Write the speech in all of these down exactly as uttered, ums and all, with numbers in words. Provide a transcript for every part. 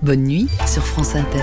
Bonne nuit sur France Inter.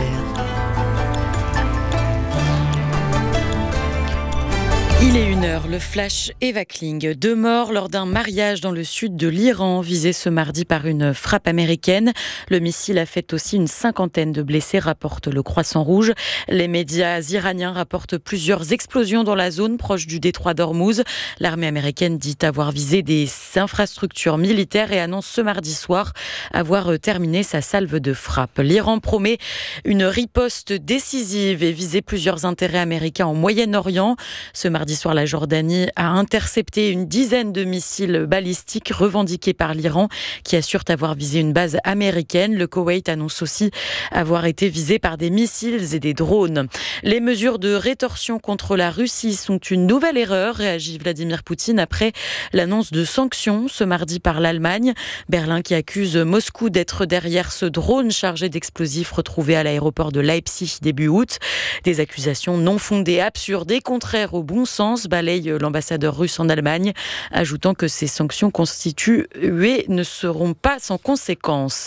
Il est une heure, le flash Eva Kling. Deux morts lors d'un mariage dans le sud de l'Iran, visé ce mardi par une frappe américaine. Le missile a fait aussi une cinquantaine de blessés, rapporte le Croissant Rouge. Les médias iraniens rapportent plusieurs explosions dans la zone proche du détroit d'Ormuz. L'armée américaine dit avoir visé des infrastructures militaires et annonce ce mardi soir avoir terminé sa salve de frappe. L'Iran promet une riposte décisive et viser plusieurs intérêts américains au Moyen-Orient. Ce mardi soir, la Jordanie a intercepté une dizaine de missiles balistiques revendiqués par l'Iran, qui assure avoir visé une base américaine. Le Koweït annonce aussi avoir été visé par des missiles et des drones. Les mesures de rétorsion contre la Russie sont une nouvelle erreur, réagit Vladimir Poutine après l'annonce de sanctions ce mardi par l'Allemagne. Berlin qui accuse Moscou d'être derrière ce drone chargé d'explosifs retrouvé à l'aéroport de Leipzig début août. Des accusations non fondées, absurdes et contraires au bon sens, balaye l'ambassadeur russe en Allemagne, ajoutant que ces sanctions constituées ne seront pas sans conséquences.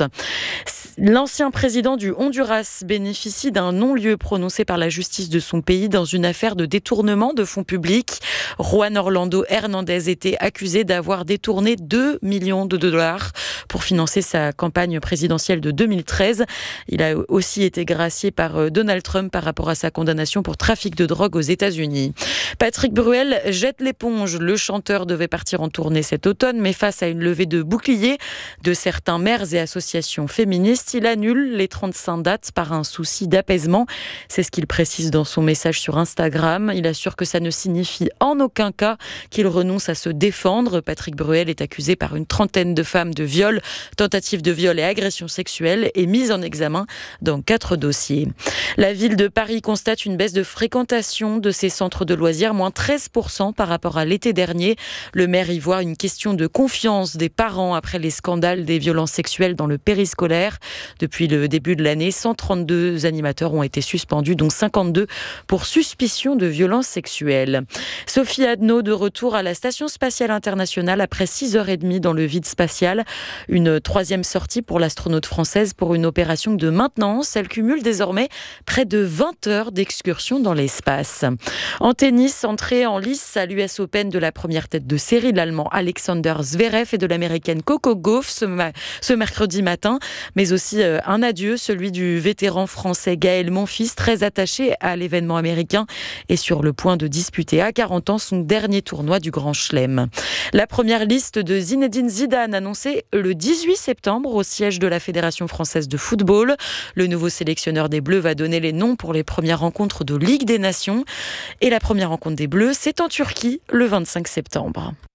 L'ancien président du Honduras bénéficie d'un non-lieu prononcé par la justice de son pays dans une affaire de détournement de fonds publics. Juan Orlando Hernández était accusé d'avoir détourné deux millions de dollars pour financer sa campagne présidentielle de deux mille treize. Il a aussi été gracié par Donald Trump par rapport à sa condamnation pour trafic de drogue aux États-Unis. Patrick Bruel jette l'éponge. Le chanteur devait partir en tournée cet automne, mais face à une levée de boucliers de certains maires et associations féministes, il annule les trente-cinq dates par un souci d'apaisement. C'est ce qu'il précise dans son message sur Instagram. Il assure que ça ne signifie en aucun cas qu'il renonce à se défendre. Patrick Bruel est accusé par une trentaine de femmes de viol, tentative de viol et agression sexuelle et mise en examen dans quatre dossiers. La ville de Paris constate une baisse de fréquentation de ses centres de loisirs, moins treize pour cent par rapport à l'été dernier. Le maire y voit une question de confiance des parents après les scandales des violences sexuelles dans le périscolaire. Depuis le début de l'année, cent trente-deux animateurs ont été suspendus, dont cinquante-deux pour suspicion de violences sexuelles. Sophie Adno de retour à la Station spatiale internationale après six heures trente dans le vide spatial. Une troisième sortie pour l'astronaute française pour une opération de maintenance. Elle cumule désormais près de vingt heures d'excursion dans l'espace. En tennis, entrée en lice à l'U S Open de la première tête de série, l'Allemand Alexander Zverev et de l'Américaine Coco Gauff ce, ma- ce mercredi matin, mais aussi euh, un adieu, celui du vétéran français Gaël Monfils, très attaché à l'événement américain et sur le point de disputer à quarante ans son dernier tournoi du Grand Chelem. La première liste de Zinedine Zidane annoncée le dix-huit septembre au siège de la Fédération française de football. Le nouveau sélectionneur des Bleus va donner les noms pour les premières rencontres de Ligue des Nations. Et la première rencontre des Bleus, c'est en Turquie le vingt-cinq septembre.